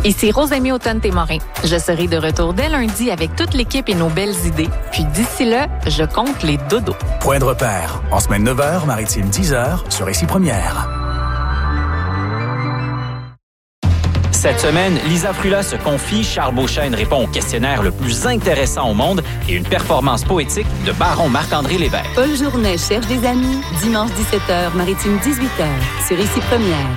Ici Rosemée Automne-Témorin. Je serai de retour dès lundi avec toute l'équipe et nos belles idées. Puis d'ici là, je compte les dodos. Point de repère. En semaine 9h, maritime 10h, sur Ici Première. Cette semaine, Lisa Frula se confie, Charles Beauchesne répond au questionnaire le plus intéressant au monde et une performance poétique de baron Marc-André Lévesque. Paul Journet cherche des amis. Dimanche 17h, maritime 18h, sur Ici Première.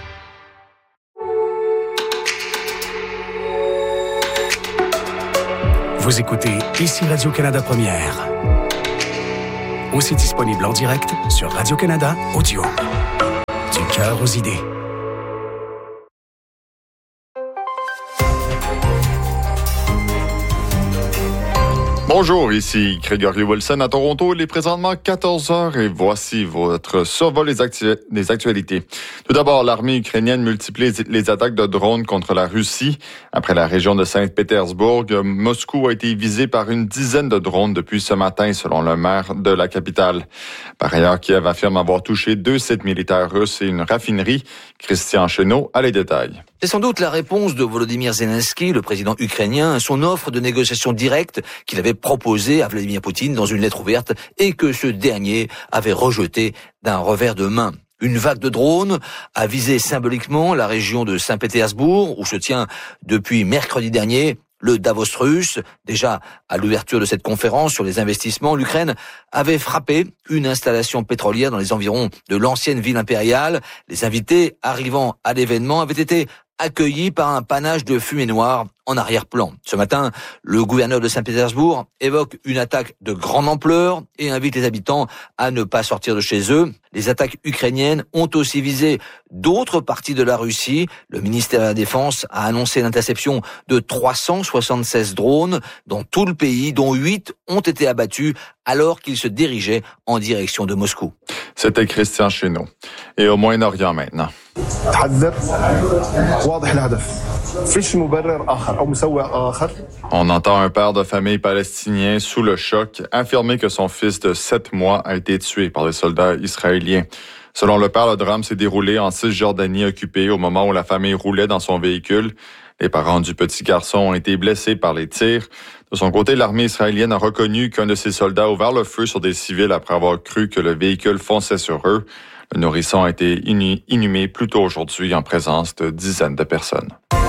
Vous écoutez Ici Radio-Canada Première. Aussi disponible en direct sur Radio-Canada Audio. Du cœur aux idées. Bonjour, ici Gregory Wilson à Toronto. Il est présentement 14h et voici votre survol des actualités. Tout d'abord, l'armée ukrainienne multiplie les attaques de drones contre la Russie. Après la région de Saint-Pétersbourg, Moscou a été visé par une dizaine de drones depuis ce matin, selon le maire de la capitale. Par ailleurs, Kiev affirme avoir touché 2 sites militaires russes et une raffinerie. Christian Chenot a les détails. C'est sans doute la réponse de Volodymyr Zelensky, le président ukrainien, à son offre de négociation directe qu'il avait proposée à Vladimir Poutine dans une lettre ouverte et que ce dernier avait rejetée d'un revers de main. Une vague de drones a visé symboliquement la région de Saint-Pétersbourg, où se tient depuis mercredi dernier le Davos russe. Déjà, à l'ouverture de cette conférence sur les investissements, l'Ukraine avait frappé une installation pétrolière dans les environs de l'ancienne ville impériale. Les invités arrivant à l'événement avaient été accueillis par un panache de fumée noire en arrière-plan. Ce matin, le gouverneur de Saint-Pétersbourg évoque une attaque de grande ampleur et invite les habitants à ne pas sortir de chez eux. Les attaques ukrainiennes ont aussi visé d'autres parties de la Russie. Le ministère de la Défense a annoncé l'interception de 376 drones dans tout le pays, dont 8 ont été abattus alors qu'ils se dirigeaient en direction de Moscou. C'était Christian Chenot. Et au Moyen-Orient maintenant. On entend un père de famille palestinien sous le choc affirmer que son fils de 7 mois a été tué par des soldats israéliens. Selon le père, le drame s'est déroulé en Cisjordanie occupée au moment où la famille roulait dans son véhicule. Les parents du petit garçon ont été blessés par les tirs. De son côté, l'armée israélienne a reconnu qu'un de ses soldats a ouvert le feu sur des civils après avoir cru que le véhicule fonçait sur eux. Le nourrisson a été inhumé plus tôt aujourd'hui en présence de dizaines de personnes.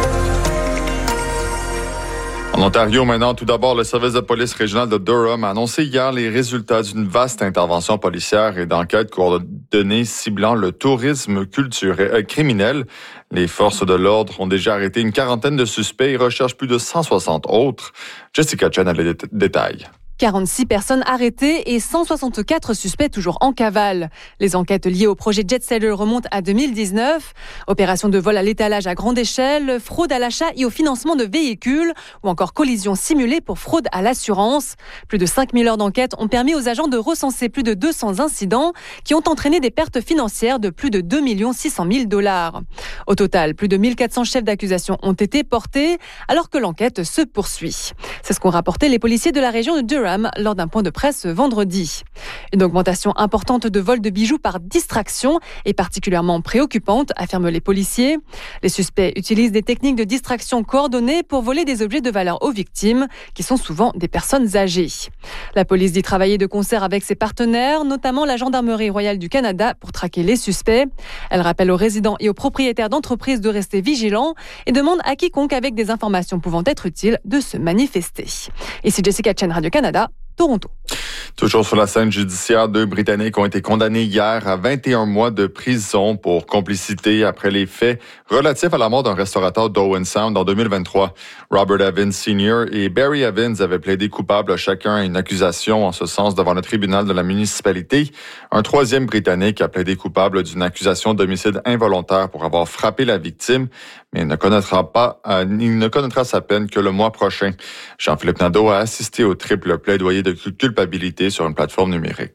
En Ontario, maintenant, tout d'abord, le service de police régional de Durham a annoncé hier les résultats d'une vaste intervention policière et d'enquête coordonnée ciblant le tourisme criminel. Les forces de l'ordre ont déjà arrêté une quarantaine de suspects et recherchent plus de 160 autres. Jessica Chen a les détails. 46 personnes arrêtées et 164 suspects toujours en cavale. Les enquêtes liées au projet Jet Seller remontent à 2019. Opérations de vol à l'étalage à grande échelle, fraude à l'achat et au financement de véhicules ou encore collision simulée pour fraude à l'assurance. Plus de 5000 heures d'enquête ont permis aux agents de recenser plus de 200 incidents qui ont entraîné des pertes financières de plus de 2 600 000 $. Au total, plus de 1400 chefs d'accusation ont été portés alors que l'enquête se poursuit. C'est ce qu'ont rapporté les policiers de la région de Durham lors d'un point de presse vendredi. Une augmentation importante de vols de bijoux par distraction est particulièrement préoccupante, affirment les policiers. Les suspects utilisent des techniques de distraction coordonnées pour voler des objets de valeur aux victimes, qui sont souvent des personnes âgées. La police dit travailler de concert avec ses partenaires, notamment la Gendarmerie royale du Canada, pour traquer les suspects. Elle rappelle aux résidents et aux propriétaires d'entreprises de rester vigilants et demande à quiconque avec des informations pouvant être utiles de se manifester. Ici Jessica Chen, Radio-Canada, Toronto. Toujours sur la scène judiciaire, 2 Britanniques ont été condamnés hier à 21 mois de prison pour complicité après les faits relatifs à la mort d'un restaurateur d'Owen Sound en 2023. Robert Evans Sr. et Barry Evans avaient plaidé coupables chacun à une accusation en ce sens devant le tribunal de la municipalité. Un 3e Britannique a plaidé coupable d'une accusation d'homicide involontaire pour avoir frappé la victime, mais il ne connaîtra sa peine que le mois prochain. Jean-Philippe Nadeau a assisté au triple plaidoyer de culpabilité sur une plateforme numérique.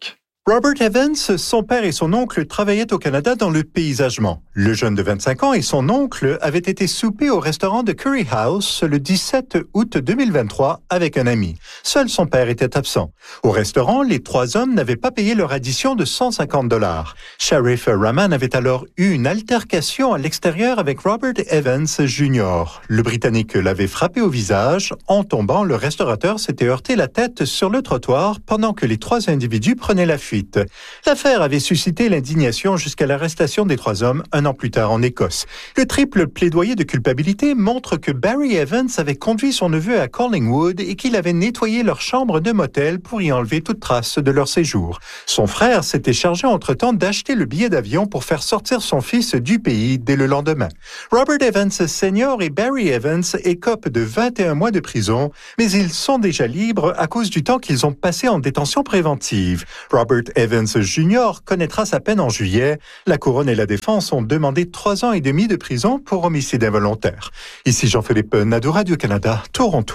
Robert Evans, son père et son oncle travaillaient au Canada dans le paysagement. Le jeune de 25 ans et son oncle avaient été souper au restaurant de Curry House le 17 août 2023 avec un ami. Seul son père était absent. Au restaurant, les trois hommes n'avaient pas payé leur addition de $150. Sheriff Rahman avait alors eu une altercation à l'extérieur avec Robert Evans Jr. Le Britannique l'avait frappé au visage. En tombant, le restaurateur s'était heurté la tête sur le trottoir pendant que les trois individus prenaient la fuite. L'affaire avait suscité l'indignation jusqu'à l'arrestation des trois hommes un an plus tard en Écosse. Le triple plaidoyer de culpabilité montre que Barry Evans avait conduit son neveu à Collingwood et qu'il avait nettoyé leur chambre de motel pour y enlever toute trace de leur séjour. Son frère s'était chargé entre-temps d'acheter le billet d'avion pour faire sortir son fils du pays dès le lendemain. Robert Evans Sr. et Barry Evans écopent de 21 mois de prison, mais ils sont déjà libres à cause du temps qu'ils ont passé en détention préventive. Robert Evans Jr. connaîtra sa peine en juillet. La Couronne et la Défense ont demandé 3 ans et demi de prison pour homicide involontaire. Ici Jean-Philippe Nadeau, Radio-Canada, Toronto.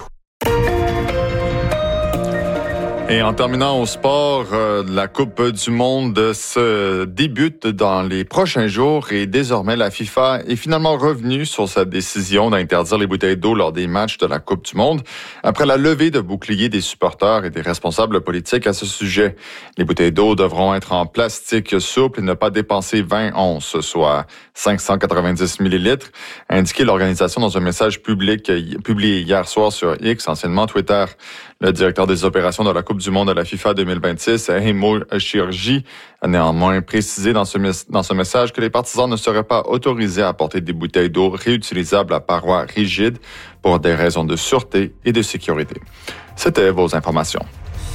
Et en terminant au sport, la Coupe du Monde se débute dans les prochains jours et désormais la FIFA est finalement revenue sur sa décision d'interdire les bouteilles d'eau lors des matchs de la Coupe du Monde après la levée de boucliers des supporters et des responsables politiques à ce sujet. Les bouteilles d'eau devront être en plastique souple et ne pas dépasser 20 onces, soit 590 millilitres, a indiqué l'organisation dans un message public publié hier soir sur X, anciennement Twitter. Le directeur des opérations de la Coupe du Monde à la FIFA 2026, Heimo Chirgi, a néanmoins précisé dans ce message que les partisans ne seraient pas autorisés à apporter des bouteilles d'eau réutilisables à parois rigides pour des raisons de sûreté et de sécurité. C'était vos informations.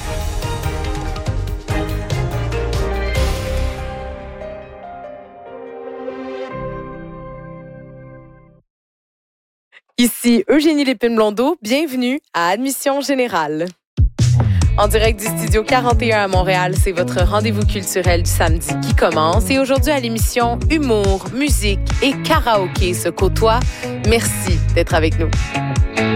Ici Eugénie Lépine-Blondeau, bienvenue à Admission Générale. En direct du Studio 41 à Montréal, c'est votre rendez-vous culturel du samedi qui commence. Et aujourd'hui à l'émission, humour, musique et karaoké se côtoient. Merci d'être avec nous.